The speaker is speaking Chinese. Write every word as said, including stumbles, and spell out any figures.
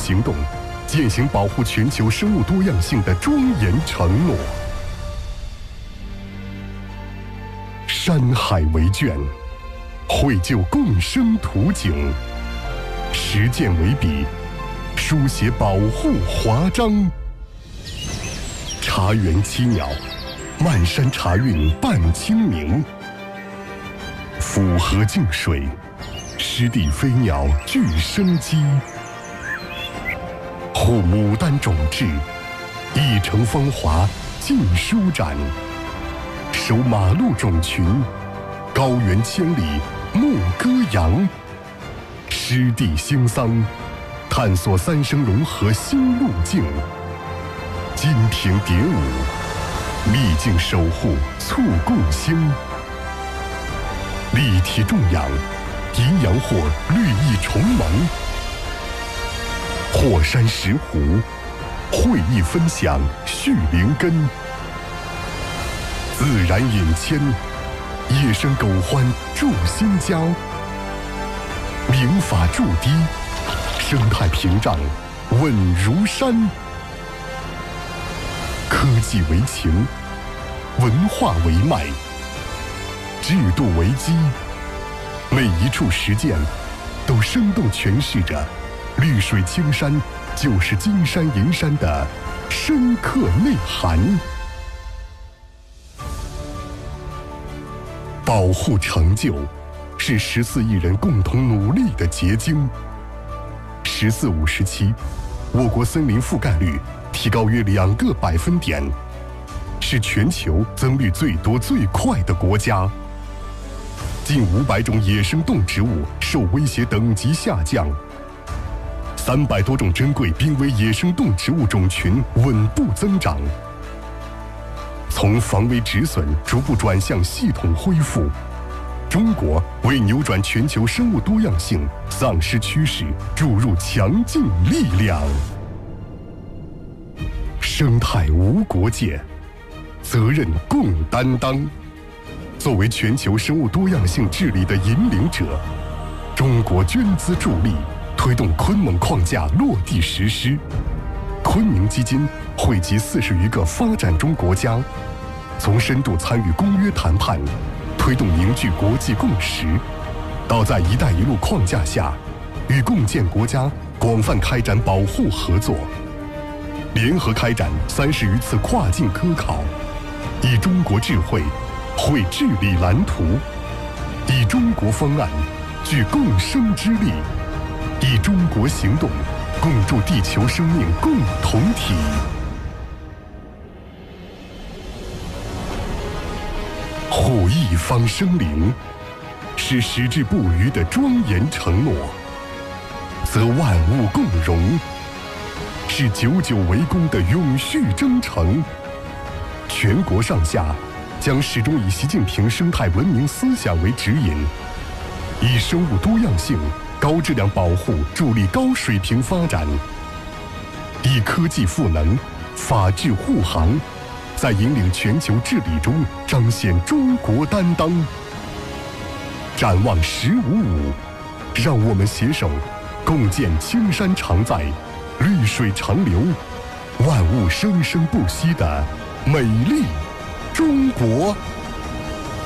行动，践行保护全球生物多样性的庄严承诺。山海为卷，绘就共生图景；实践为笔，书写保护华章。茶园栖鸟，漫山茶韵伴清明；府河净水，湿地飞鸟具生机。护牡丹种质，一城风华尽舒展；守马鹿种群，高原千里牧歌扬。湿地兴桑，探索三生融合新路径；金庭蝶舞，秘境守护促共兴。立体种养，阴阳货绿意重萌；火山石湖，会意分享续灵根；自然引牵，野生狗欢筑新家；民法筑堤，生态屏障稳如山；科技为情，文化为脉，制度为基。每一处实践都生动诠释着绿水青山就是金山银山的深刻内涵。保护成就是十四亿人共同努力的结晶。十四五时期，我国森林覆盖率提高约两个百分点，是全球增绿最多最快的国家。近五百种野生动植物受威胁等级下降，三百多种珍贵濒危野生动植物种群稳步增长。从防微止损逐步转向系统恢复，中国为扭转全球生物多样性丧失趋势注入强劲力量。生态无国界，责任共担当。作为全球生物多样性治理的引领者，中国捐资助力，推动昆蒙框架落地实施。昆明基金汇集四十余个发展中国家，从深度参与公约谈判，推动凝聚国际共识，到在“一带一路”框架下，与共建国家广泛开展保护合作，联合开展三十余次跨境科考，以中国智慧绘治理蓝图，以中国方案具共生之力，以中国行动共筑地球生命共同体。护一方生灵，是矢志不渝的庄严承诺；则万物共荣，是久久为功的永续征程。全国上下将始终以习近平生态文明思想为指引，以生物多样性高质量保护助力高水平发展，以科技赋能、法治护航，在引领全球治理中彰显中国担当。展望十五五，让我们携手共建青山常在、绿水长流、万物生生不息的美丽中国。